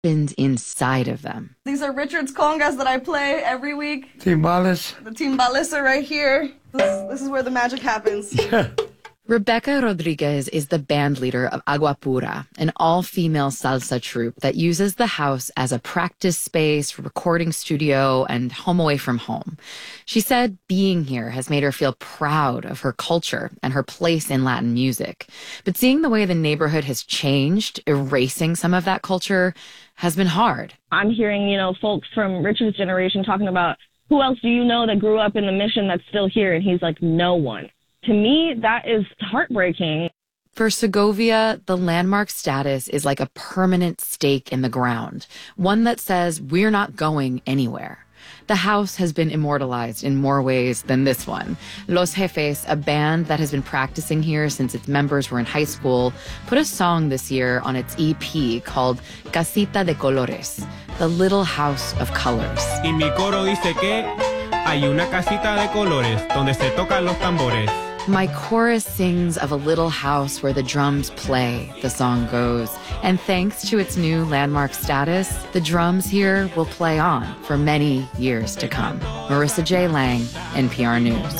happens inside of them. These are Richard's congas that I play every week. Timbales. The timbales are right here. This is where the magic happens. Yeah. Rebecca Rodriguez is the band leader of Agua Pura, an all-female salsa troupe that uses the house as a practice space, recording studio, and home away from home. She said being here has made her feel proud of her culture and her place in Latin music. But seeing the way the neighborhood has changed, erasing some of that culture, has been hard. I'm hearing, folks from Richard's generation talking about, who else do you know that grew up in the Mission that's still here? And he's like, no one. To me, that is heartbreaking. For Segovia, the landmark status is like a permanent stake in the ground, one that says we're not going anywhere. The house has been immortalized in more ways than this one. Los Jefes, a band that has been practicing here since its members were in high school, put a song this year on its EP called Casita de Colores, the Little House of Colors. Y mi coro dice que hay una casita de colores donde se tocan los tambores. My chorus sings of a little house where the drums play, the song goes. And thanks to its new landmark status, the drums here will play on for many years to come. Marissa J. Lang, NPR News.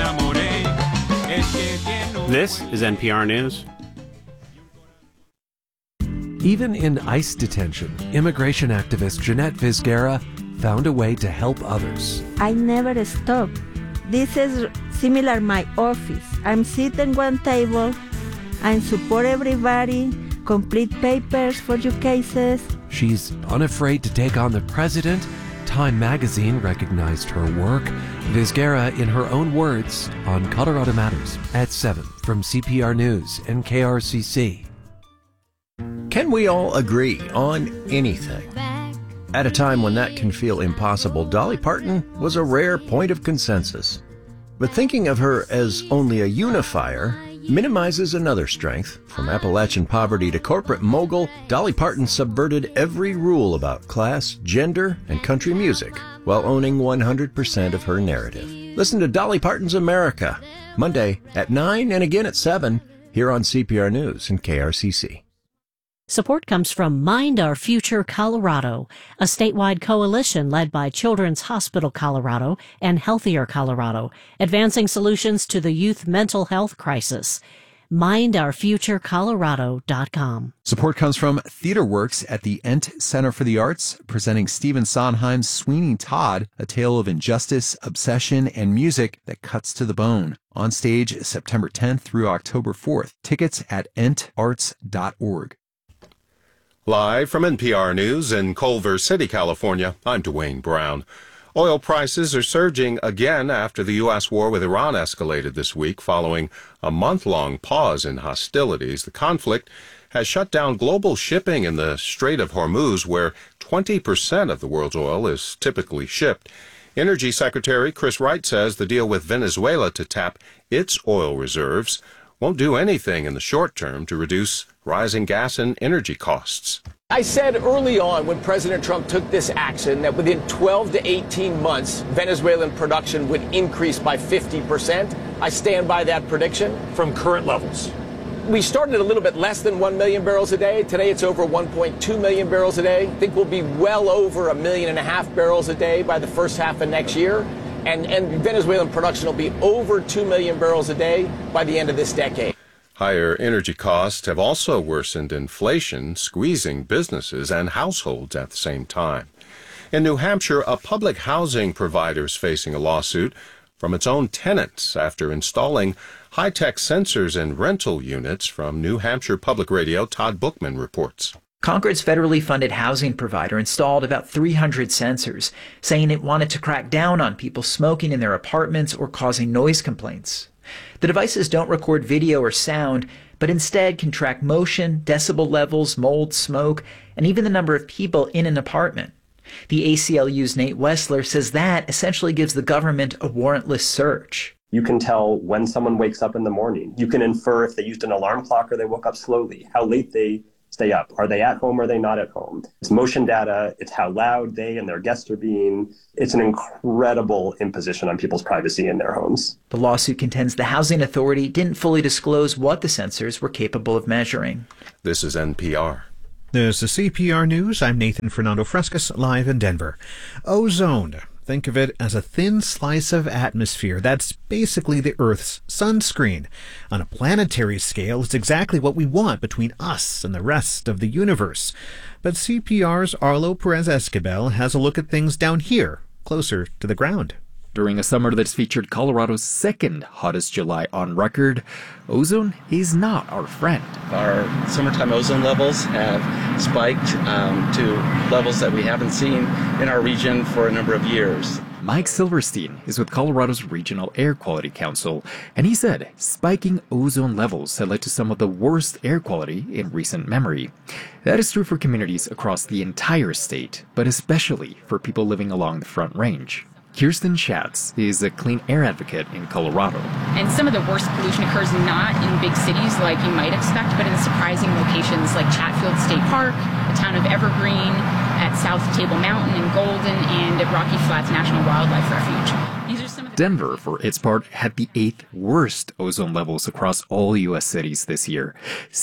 This is NPR News. Even in ICE detention, immigration activist Jeanette Vizguera found a way to help others. I never stop. This is similar to my office. I'm sitting one table, I support everybody, complete papers for your cases. She's unafraid to take on the president. Time magazine recognized her work. Vizguera, in her own words, on Colorado Matters at 7 from CPR News and KRCC. Can we all agree on anything? At a time when that can feel impossible, Dolly Parton was a rare point of consensus. But thinking of her as only a unifier minimizes another strength. From Appalachian poverty to corporate mogul, Dolly Parton subverted every rule about class, gender, and country music while owning 100% of her narrative. Listen to Dolly Parton's America, Monday at 9 and again at 7 here on CPR News and KRCC. Support comes from Mind Our Future Colorado, a statewide coalition led by Children's Hospital Colorado and Healthier Colorado, advancing solutions to the youth mental health crisis. MindOurFutureColorado.com. Support comes from TheaterWorks at the Ent Center for the Arts, presenting Stephen Sondheim's Sweeney Todd, a tale of injustice, obsession, and music that cuts to the bone. On stage September 10th through October 4th. Tickets at entarts.org. Live from NPR News in Culver City, California, I'm Dwayne Brown. Oil prices are surging again after the U.S. war with Iran escalated this week following a month-long pause in hostilities. The conflict has shut down global shipping in the Strait of Hormuz, where 20% of the world's oil is typically shipped. Energy Secretary Chris Wright says the deal with Venezuela to tap its oil reserves won't do anything in the short term to reduce rising gas and energy costs. I said early on when President Trump took this action that within 12 to 18 months, Venezuelan production would increase by 50%. I stand by that prediction. From current levels? We started a little bit less than 1 million barrels a day. Today it's over 1.2 million barrels a day. I think we'll be well over 1.5 million barrels a day by the first half of next year. And Venezuelan production will be over 2 million barrels a day by the end of this decade. Higher energy costs have also worsened inflation, squeezing businesses and households at the same time. In New Hampshire, a public housing provider is facing a lawsuit from its own tenants after installing high-tech sensors in rental units. From New Hampshire Public Radio, Todd Bookman reports. Concord's federally funded housing provider installed about 300 sensors, saying it wanted to crack down on people smoking in their apartments or causing noise complaints. The devices don't record video or sound, but instead can track motion, decibel levels, mold, smoke, and even the number of people in an apartment. The ACLU's Nate Wessler says that essentially gives the government a warrantless search. You can tell when someone wakes up in the morning. You can infer if they used an alarm clock or they woke up slowly, how late they stay up. Are they at home or are they not at home? It's motion data. It's how loud they and their guests are being. It's an incredible imposition on people's privacy in their homes. The lawsuit contends the Housing Authority didn't fully disclose what the sensors were capable of measuring. This is NPR. This is CPR News. I'm Nathan Fernando Frescas, live in Denver. Ozone. Think of it as a thin slice of atmosphere. That's basically the Earth's sunscreen. On a planetary scale, it's exactly what we want between us and the rest of the universe. But CPR's Arlo Perez Esquivel has a look at things down here, closer to the ground. During a summer that's featured Colorado's second hottest July on record, ozone is not our friend. Our summertime ozone levels have spiked to levels that we haven't seen in our region for a number of years. Mike Silverstein is with Colorado's Regional Air Quality Council, and he said spiking ozone levels had led to some of the worst air quality in recent memory. That is true for communities across the entire state, but especially for people living along the Front Range. Kirsten Schatz is a clean air advocate in Colorado. And some of the worst pollution occurs not in big cities like you might expect, but in surprising locations like Chatfield State Park, the town of Evergreen, at South Table Mountain in Golden, and at Rocky Flats National Wildlife Refuge. These are some of the Denver, for its part, had the 8th worst ozone levels across all U.S. cities this year.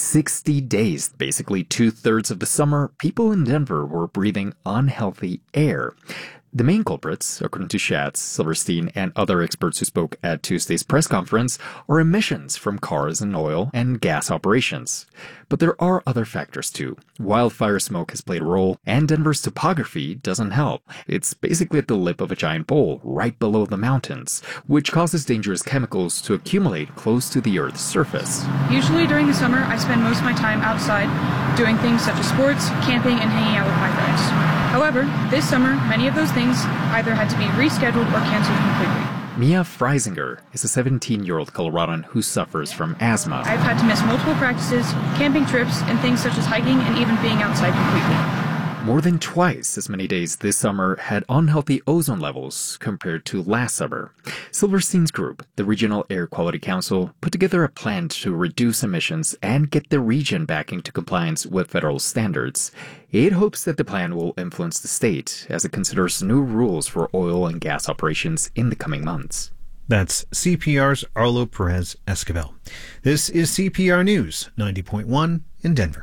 60 days, basically 2/3 of the summer, people in Denver were breathing unhealthy air. The main culprits, according to Schatz, Silverstein, and other experts who spoke at Tuesday's press conference, are emissions from cars and oil and gas operations. But there are other factors too. Wildfire smoke has played a role, and Denver's topography doesn't help. It's basically at the lip of a giant bowl, right below the mountains, which causes dangerous chemicals to accumulate close to the Earth's surface. Usually during the summer, I spend most of my time outside, doing things such as sports, camping, and hanging out with my friends. However, this summer, many of those things either had to be rescheduled or canceled completely. Mia Freisinger is a 17-year-old Coloradan who suffers from asthma. I've had to miss multiple practices, camping trips, and things such as hiking and even being outside completely. More than twice as many days this summer had unhealthy ozone levels compared to last summer. Silverstein's group, the Regional Air Quality Council, put together a plan to reduce emissions and get the region back into compliance with federal standards. It hopes that the plan will influence the state as it considers new rules for oil and gas operations in the coming months. That's CPR's Arlo Perez Esquivel. This is CPR News, 90.1 in Denver.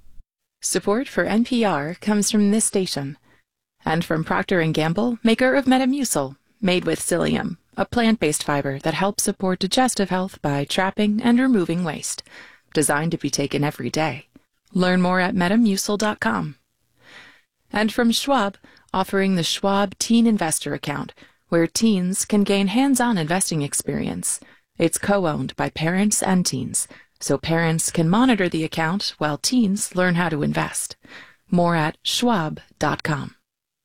Support for NPR comes from this station and from Procter & Gamble, maker of Metamucil, made with psyllium, a plant-based fiber that helps support digestive health by trapping and removing waste. Designed to be taken every day. Learn more at metamucil.com. And from Schwab, offering the Schwab Teen Investor Account, where teens can gain hands-on investing experience. It's co-owned by parents and teens, so parents can monitor the account while teens learn how to invest. More at schwab.com.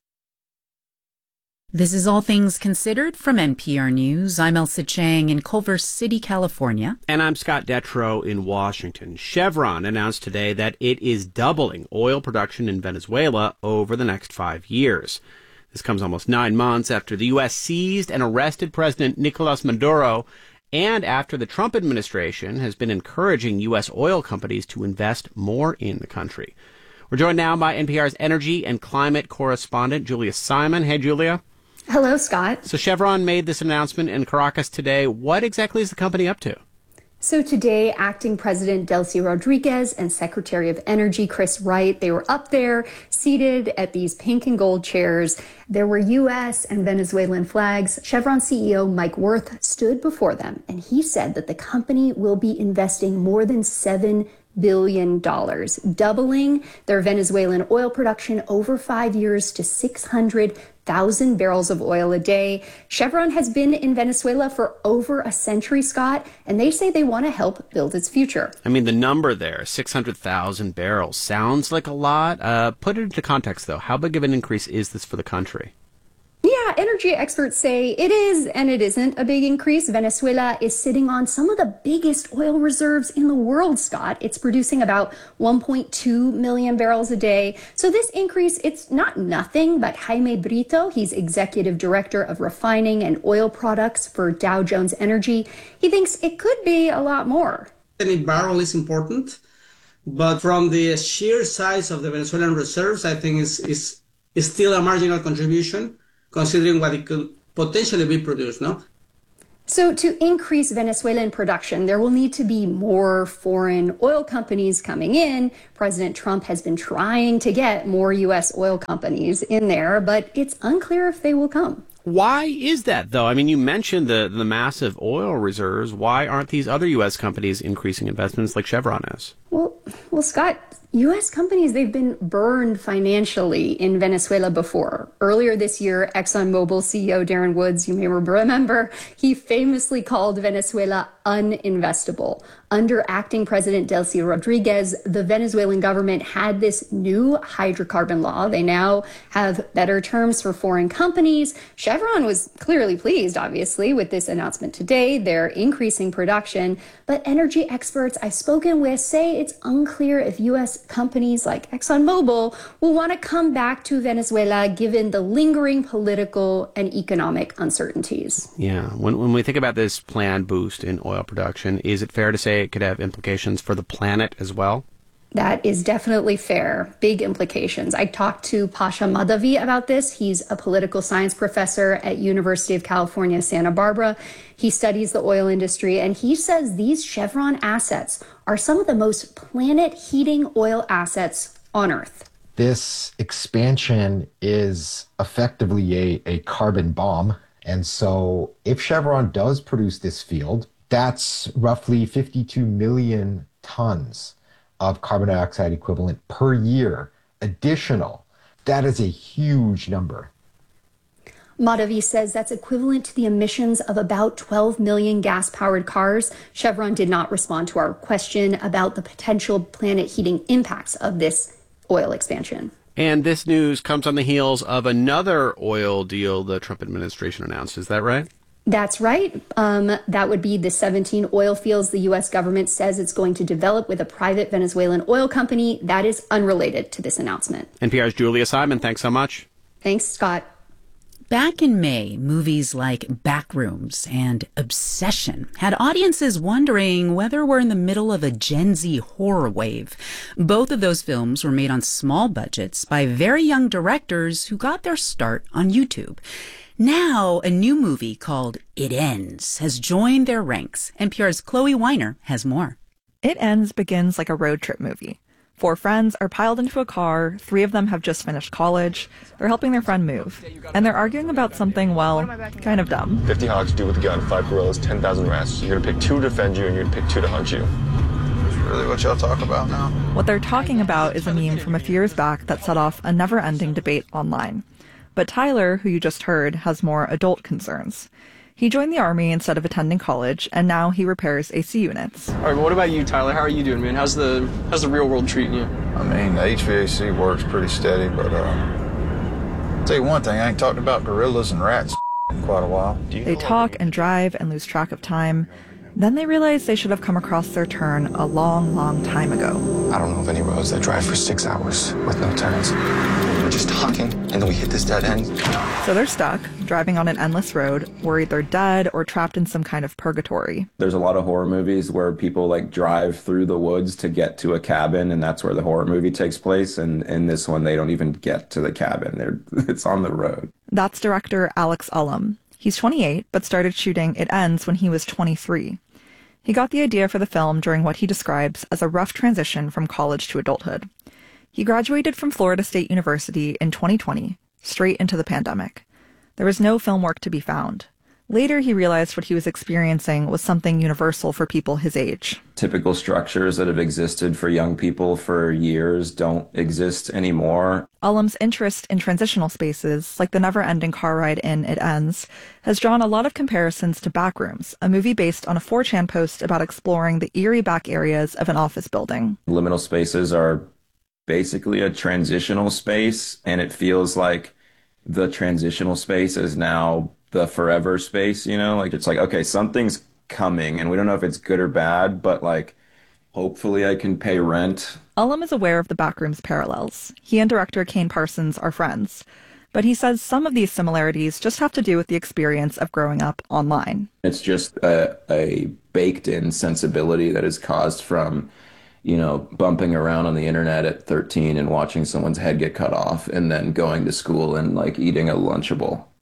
This is All Things Considered from NPR News. I'm Elsa Chang in Culver City, California. And I'm Scott Detrow in Washington. Chevron announced today that it is doubling oil production in Venezuela over the next 5 years. This comes almost 9 months after the U.S. seized and arrested President Nicolas Maduro, and after the Trump administration has been encouraging U.S. oil companies to invest more in the country. We're joined now by NPR's energy and climate correspondent, Julia Simon. Hey, Julia. Hello, Scott. So Chevron made this announcement in Caracas today. What exactly is the company up to? So today, Acting President Delcy Rodriguez and Secretary of Energy Chris Wright, they were up there seated at these pink and gold chairs. There were U.S. and Venezuelan flags. Chevron CEO Mike Wirth stood before them, and he said that the company will be investing more than $7 billion, doubling their Venezuelan oil production over 5 years to 600,000 barrels of oil a day. Chevron has been in Venezuela for over a century, Scott, and they say they want to help build its future. I mean, the number there, 600,000 barrels, sounds like a lot. Put it into context, though. How big of an increase is this for the country? Yeah, energy experts say it is and it isn't a big increase. Venezuela is sitting on some of the biggest oil reserves in the world, Scott. It's producing about 1.2 million barrels a day. So this increase, it's not nothing, but Jaime Brito, he's executive director of refining and oil products for Dow Jones Energy. He thinks it could be a lot more. Any barrel is important, but from the sheer size of the Venezuelan reserves, I think is still a marginal contribution, considering what it could potentially be produced, no? So to increase Venezuelan production, there will need to be more foreign oil companies coming in. President Trump has been trying to get more U.S. oil companies in there, but it's unclear if they will come. Why is that, though? I mean, you mentioned the massive oil reserves. Why aren't these other U.S. companies increasing investments like Chevron is? Well, Scott, U.S. companies, they've been burned financially in Venezuela before. Earlier this year, ExxonMobil CEO Darren Woods, you may remember, he famously called Venezuela uninvestable. Under acting President Delcy Rodriguez, the Venezuelan government had this new hydrocarbon law. They now have better terms for foreign companies. Chevron was clearly pleased, obviously, with this announcement today. They're increasing production. But energy experts I've spoken with say it's unclear if U.S. companies like ExxonMobil will want to come back to Venezuela given the lingering political and economic uncertainties. Yeah. When we think about this planned boost in oil production, is it fair to say it could have implications for the planet as well? That is definitely fair. Big implications. I talked to Pasha Madhavi about this. He's a political science professor at University of California, Santa Barbara. He studies the oil industry, and he says these Chevron assets are some of the most planet-heating oil assets on Earth. This expansion is effectively a carbon bomb. And so if Chevron does produce this field, that's roughly 52 million tons of carbon dioxide equivalent per year additional. That is a huge number. Madhavi says that's equivalent to the emissions of about 12 million gas-powered cars. Chevron did not respond to our question about the potential planet-heating impacts of this oil expansion. And this news comes on the heels of another oil deal the Trump administration announced. Is that right? That's right. That would be the 17 oil fields the U.S. government says it's going to develop with a private Venezuelan oil company. That is unrelated to this announcement. NPR's Julia Simon, thanks so much. Thanks, Scott. Back in May, movies like Backrooms and Obsession had audiences wondering whether we're in the middle of a Gen Z horror wave. Both of those films were made on small budgets by very young directors who got their start on YouTube. Now, a new movie called It Ends has joined their ranks. NPR's Chloe Weiner has more. It Ends begins like a road trip movie. 4 friends are piled into a car, 3 of them have just finished college, they're helping their friend move, and they're arguing about something, well, kind of dumb. 50 hogs, 2 with a gun, 5 gorillas, 10,000 rats. You're gonna pick 2 to defend you, and you're gonna pick 2 to hunt you. That's really what y'all talk about now? What they're talking about is a meme from a few years back that set off a never-ending debate online. But Tyler, who you just heard, has more adult concerns. He joined the Army instead of attending college, and now he repairs AC units. All right, but what about you, Tyler? How are you doing, man? How's the real world treating you? I mean, the HVAC works pretty steady, but I'll tell you one thing, I ain't talked about gorillas and rats in quite a while. They talk and drive and lose track of time. Then they realize they should have come across their turn a long, long time ago. I don't know of any roads that drive for 6 hours with no turns. We're just talking, and then we hit this dead end. So they're stuck, driving on an endless road, worried they're dead or trapped in some kind of purgatory. There's a lot of horror movies where people like drive through the woods to get to a cabin, and that's where the horror movie takes place. And in this one, they don't even get to the cabin. It's on the road. That's director Alex Ullum. He's 28, but started shooting It Ends when he was 23. He got the idea for the film during what he describes as a rough transition from college to adulthood. He graduated from Florida State University in 2020, straight into the pandemic. There was no film work to be found. Later, he realized what he was experiencing was something universal for people his age. Typical structures that have existed for young people for years don't exist anymore. Ullum's interest in transitional spaces, like the never-ending car ride in It Ends, has drawn a lot of comparisons to Backrooms, a movie based on a 4chan post about exploring the eerie back areas of an office building. Liminal spaces are basically a transitional space, and it feels like the transitional space is now the forever space, you know? Like, it's like, okay, something's coming, and we don't know if it's good or bad, but, like, hopefully I can pay rent. Ullum is aware of the Backrooms parallels. He and director Kane Parsons are friends. But he says some of these similarities just have to do with the experience of growing up online. It's just a baked-in sensibility that is caused from, you know, bumping around on the internet at 13 and watching someone's head get cut off and then going to school and, like, eating a Lunchable.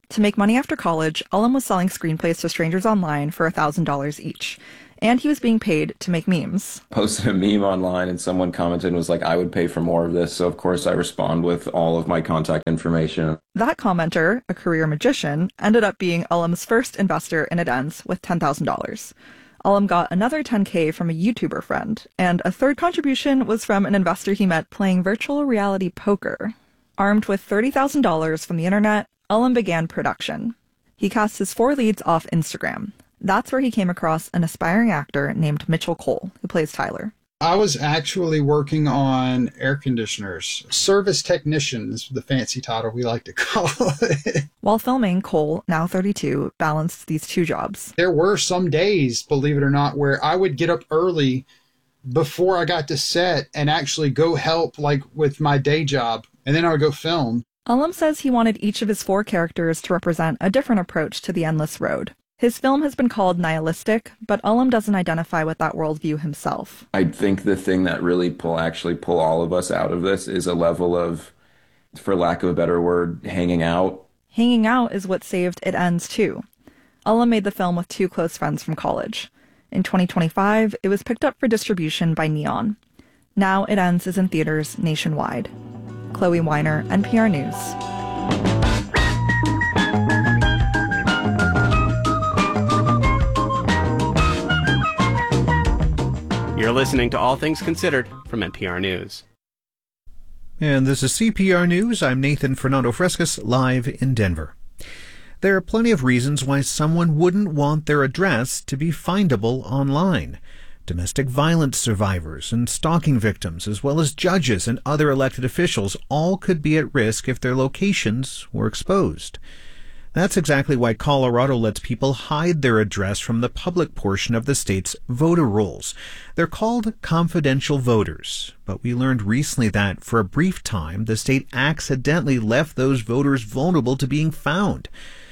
To make money after college, Ullum was selling screenplays to strangers online for $1,000 each. And he was being paid to make memes. Posted a meme online and someone commented and was like, I would pay for more of this. So of course I respond with all of my contact information. That commenter, a career magician, ended up being Ullum's first investor in It Ends with $10,000. Ullum got another $10K from a YouTuber friend, and a third contribution was from an investor he met playing virtual reality poker. Armed with $30,000 from the internet, Ullum began production. He cast his 4 leads off Instagram. That's where he came across an aspiring actor named Mitchell Cole, who plays Tyler. I was actually working on air conditioners. Service technician is the fancy title we like to call it. While filming, Cole, now 32, balanced these 2 jobs. There were some days, believe it or not, where I would get up early before I got to set and actually go help like with my day job, and then I would go film. Ullum says he wanted each of his 4 characters to represent a different approach to the endless road. His film has been called nihilistic, but Ullum doesn't identify with that worldview himself. I think the thing that really pull all of us out of this is a level of, for lack of a better word, hanging out. Hanging out is what saved It Ends too. Ullum made the film with 2 close friends from college. In 2025, it was picked up for distribution by Neon. Now It Ends is in theaters nationwide. Chloe Weiner, NPR News. You're listening to All Things Considered from NPR News. And this is CPR News. I'm Nathan Fernando Frescas, live in Denver. There are plenty of reasons why someone wouldn't want their address to be findable online. Domestic violence survivors and stalking victims, as well as judges and other elected officials, all could be at risk if their locations were exposed. That's exactly why Colorado lets people hide their address from the public portion of the state's voter rolls. They're called confidential voters, but we learned recently that, for a brief time, the state accidentally left those voters vulnerable to being found.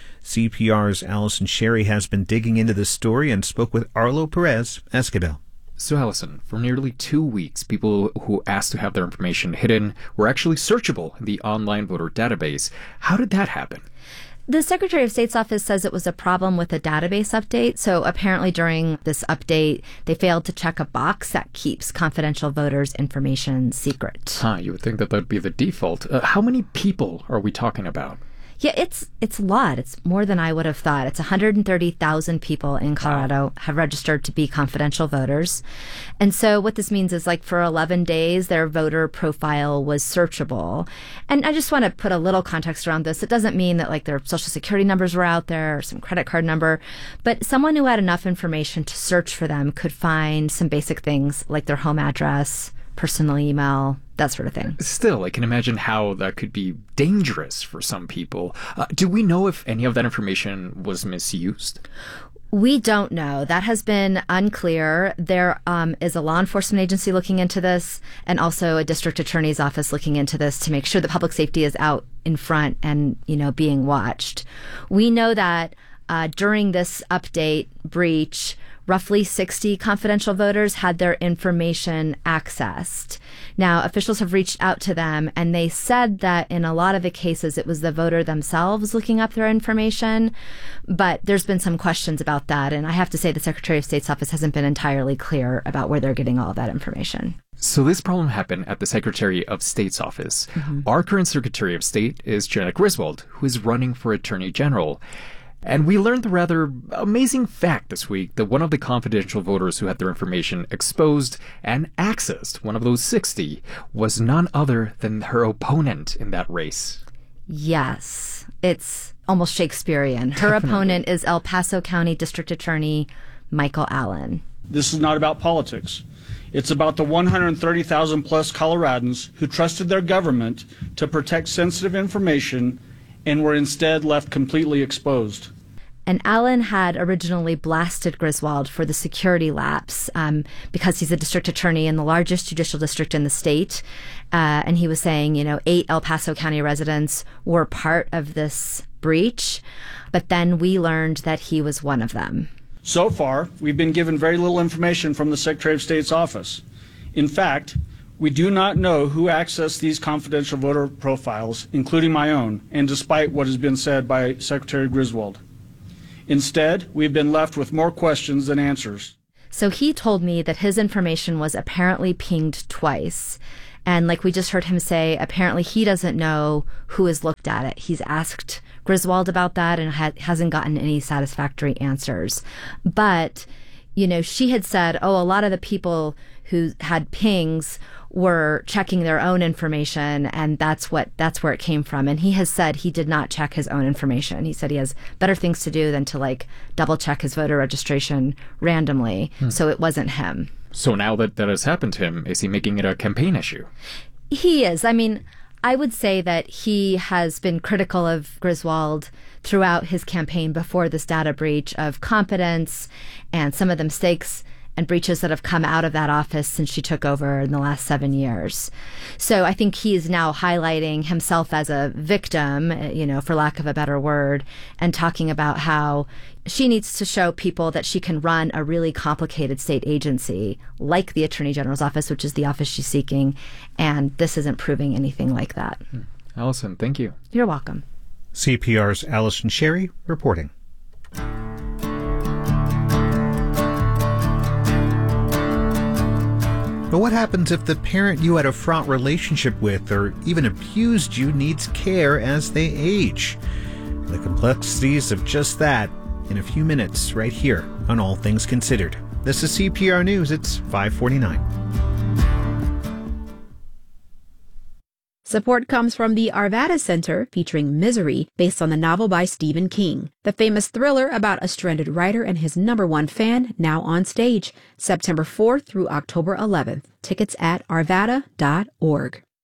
CPR's Allison Sherry has been digging into this story and spoke with Arlo Perez Esquivel. So, Allison, for nearly 2 weeks, people who asked to have their information hidden were actually searchable in the online voter database. How did that happen? The Secretary of State's office says it was a problem with a database update. So apparently during this update, they failed to check a box that keeps confidential voters' information secret. You would think that would be the default. How many people are we talking about? Yeah, it's a lot. It's more than I would have thought. It's 130,000 people in Colorado have registered to be confidential voters. And so what this means is, like, for 11 days, their voter profile was searchable. And I just want to put a little context around this. It doesn't mean that, like, their social security numbers were out there or some credit card number, but someone who had enough information to search for them could find some basic things like their home address, personal email, that sort of thing. Still, I can imagine how that could be dangerous for some people. Do we know if any of that information was misused? We don't know. That has been unclear. There is a law enforcement agency looking into this, and also a district attorney's office looking into this to make sure that public safety is out in front and, being watched. We know that during this update breach, roughly 60 confidential voters had their information accessed. Now, officials have reached out to them, and they said that in a lot of the cases, it was the voter themselves looking up their information. But there's been some questions about that, and I have to say the Secretary of State's office hasn't been entirely clear about where they're getting all of that information. So this problem happened at the Secretary of State's office. Mm-hmm. Our current Secretary of State is Janet Griswold, who is running for Attorney General. And we learned the rather amazing fact this week that one of the confidential voters who had their information exposed and accessed, one of those 60, was none other than her opponent in that race. Yes, it's almost Shakespearean. Her opponent is El Paso County District Attorney Michael Allen. This is not about politics. It's about the 130,000 plus Coloradans who trusted their government to protect sensitive information and were instead left completely exposed. And Allen had originally blasted Griswold for the security lapse because he's a district attorney in the largest judicial district in the state. And he was saying, 8 El Paso County residents were part of this breach. But then we learned that he was one of them. So far, we've been given very little information from the Secretary of State's office. In fact, We do not know who accessed these confidential voter profiles, including my own, and despite what has been said by Secretary Griswold. Instead, we've been left with more questions than answers. So he told me that his information was apparently pinged twice. And like we just heard him say, apparently he doesn't know who has looked at it. He's asked Griswold about that and hasn't gotten any satisfactory answers. But, you know, she had said, a lot of the people who had pings were checking their own information, and that's where it came from. And he has said he did not check his own information. He said he has better things to do than to like double check his voter registration randomly. So it wasn't him. So now that has happened to him, is he making it a campaign issue? He is. I mean, I would say that he has been critical of Griswold throughout his campaign before this data breach of competence and some of the mistakes and breaches that have come out of that office since she took over in the last 7 years. So I think he's now highlighting himself as a victim, you know, for lack of a better word, and talking about how she needs to show people that she can run a really complicated state agency like the Attorney General's office, which is the office she's seeking, and this isn't proving anything like that. Allison, thank you. You're welcome. CPR's Allison Sherry reporting. But what happens if the parent you had a fraught relationship with or even abused you needs care as they age? The complexities of just that in a few minutes right here on All Things Considered. This is CPR News. It's 5:49. Support comes from the Arvada Center, featuring Misery, based on the novel by Stephen King. The famous thriller about a stranded writer and his #1 fan, now on stage, September 4th through October 11th. Tickets at arvada.org.